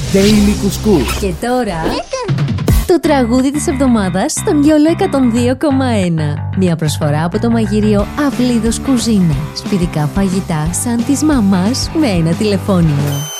Daily Couscous. Και τώρα το τραγούδι της εβδομάδας στον Γιόλο 102,1. Μια προσφορά από το μαγείριο Αυλίδος Κουζίνα. Σπιτικά φαγητά σαν της μαμάς με ένα τηλεφώνημα.